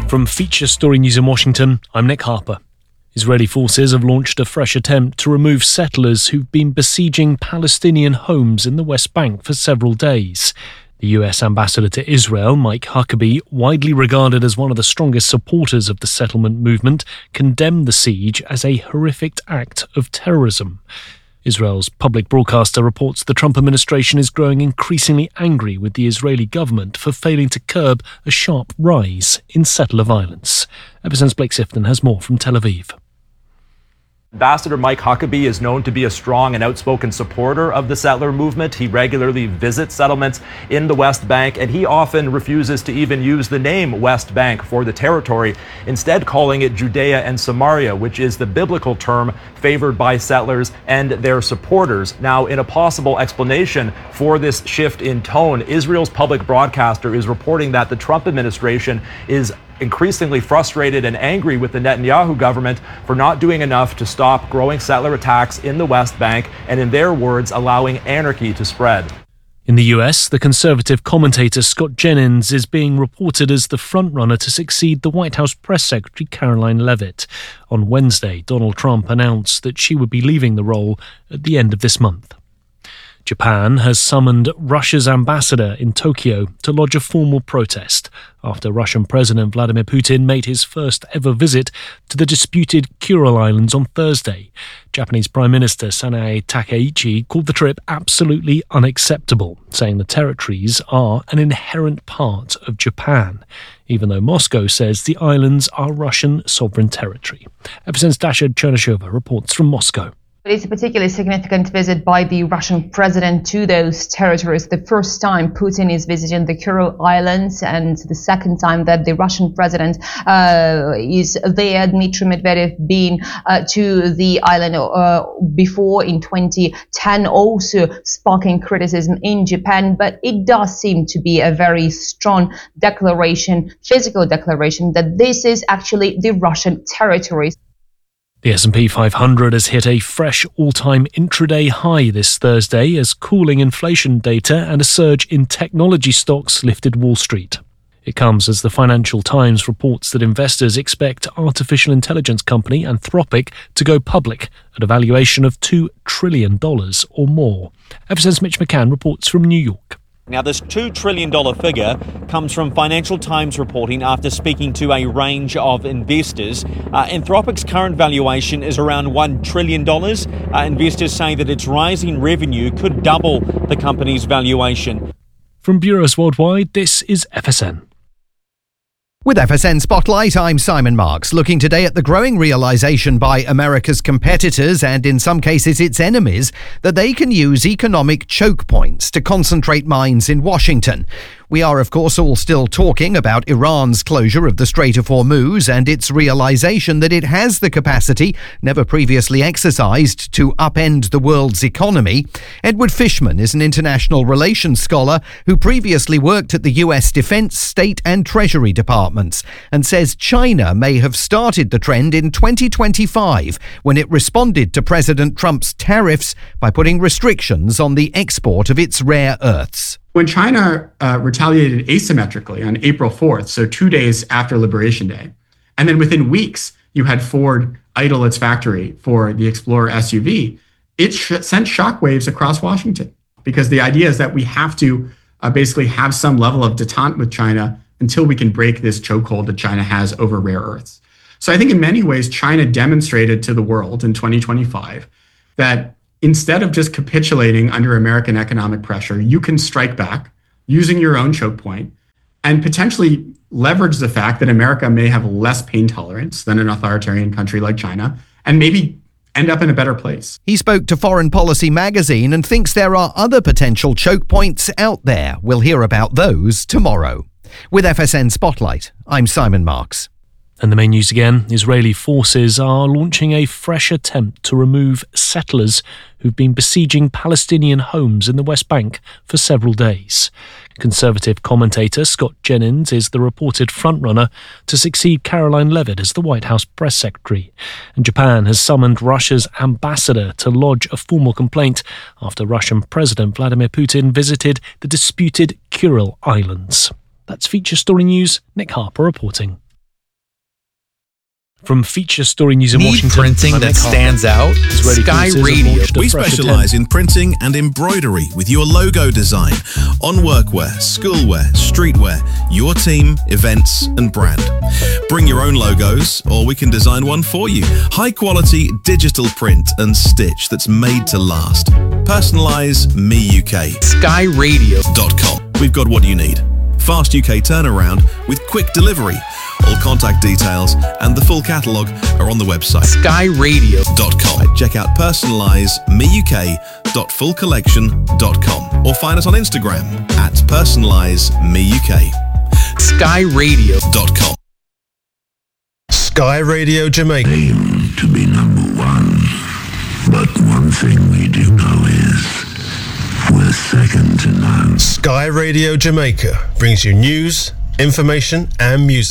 From Feature Story News in Washington, I'm Nick Harper. Israeli forces have launched a fresh attempt to remove settlers who've been besieging Palestinian homes in the West Bank for several days. The US ambassador to Israel, Mike Huckabee, widely regarded as one of the strongest supporters of the settlement movement, condemned the siege as a horrific act of terrorism. Israel's public broadcaster reports the Trump administration is growing increasingly angry with the Israeli government for failing to curb a sharp rise in settler violence. Epicen's Blake Sifton has more from Tel Aviv. Ambassador Mike Huckabee is known to be a strong and outspoken supporter of the settler movement. He regularly visits settlements in the West Bank, and he often refuses to even use the name West Bank for the territory, instead calling it Judea and Samaria, which is the biblical term favored by settlers and their supporters. Now, in a possible explanation for this shift in tone, Israel's public broadcaster is reporting that the Trump administration is increasingly frustrated and angry with the Netanyahu government for not doing enough to stop growing settler attacks in the West Bank and, in their words, allowing anarchy to spread. In the US, the conservative commentator Scott Jennings is being reported as the frontrunner to succeed the White House press secretary Caroline Leavitt. On Wednesday, Donald Trump announced that she would be leaving the role at the end of this month. Japan has summoned Russia's ambassador in Tokyo to lodge a formal protest after Russian President Vladimir Putin made his first ever visit to the disputed Kuril Islands on Thursday. Japanese Prime Minister Sanae Takaichi called the trip absolutely unacceptable, saying the territories are an inherent part of Japan, even though Moscow says the islands are Russian sovereign territory. Epicen's Dasha Chernyshova reports from Moscow. It's a particularly significant visit by the Russian president to those territories. The first time Putin is visiting the Kuril Islands, and the second time that the Russian president is there. Dmitry Medvedev been to the island before in 2010, also sparking criticism in Japan. But it does seem to be a very strong declaration, physical declaration, that this is actually the Russian territory. The S&P 500 has hit a fresh all-time intraday high this Thursday as cooling inflation data and a surge in technology stocks lifted Wall Street. It comes as the Financial Times reports that investors expect artificial intelligence company Anthropic to go public at a valuation of $2 trillion or more. Epicen's Mitch McCann reports from New York. Now, this $2 trillion figure comes from Financial Times reporting after speaking to a range of investors. Anthropic's current valuation is around $1 trillion. Investors say that its rising revenue could double the company's valuation. From bureaus worldwide, this is FSN. With FSN Spotlight, I'm Simon Marks, looking today at the growing realization by America's competitors and in some cases its enemies that they can use economic choke points to concentrate minds in Washington. We are, of course, all still talking about Iran's closure of the Strait of Hormuz and its realization that it has the capacity, never previously exercised, to upend the world's economy. Edward Fishman is an international relations scholar who previously worked at the US Defense, State and Treasury Departments and says China may have started the trend in 2025 when it responded to President Trump's tariffs by putting restrictions on the export of its rare earths. When China retaliated asymmetrically on April 4th, so 2 days after Liberation Day, and then within weeks, you had Ford idle its factory for the Explorer SUV, it sent shockwaves across Washington, because the idea is that we have to basically have some level of detente with China until we can break this chokehold that China has over rare earths. So I think in many ways, China demonstrated to the world in 2025 that instead of just capitulating under American economic pressure, you can strike back using your own choke point and potentially leverage the fact that America may have less pain tolerance than an authoritarian country like China and maybe end up in a better place. He spoke to Foreign Policy magazine and thinks there are other potential choke points out there. We'll hear about those tomorrow. With FSN Spotlight, I'm Simon Marks. And the main news again, Israeli forces are launching a fresh attempt to remove settlers who've been besieging Palestinian homes in the West Bank for several days. Conservative commentator Scott Jennings is the reported frontrunner to succeed Caroline Leavitt as the White House press secretary. And Japan has summoned Russia's ambassador to lodge a formal complaint after Russian President Vladimir Putin visited the disputed Kuril Islands. That's Feature Story News. Nick Harper reporting. From Feature Story News in Need Washington, printing I'm that Nick Harper. stands out? Israeli Sky forces have Radio. launched a We fresh specialise attempt. in printing and embroidery with your logo design on workwear, schoolwear, streetwear, your team, events and brand. Bring your own logos or we can design one for you. High quality digital print and stitch that's made to last. Personalise Me UK. SkyRadio.com. We've got what you need. Fast UK turnaround with quick delivery. All contact details and the full catalogue are on the website. SkyRadio.com. Check out personalisemeuk.fullcollection.com or find us on Instagram at personalisemeuk. SkyRadio.com. Sky Radio Jamaica. Aim to be number one, but one thing we do know is we're second to none. Sky Radio Jamaica brings you news, information, and music.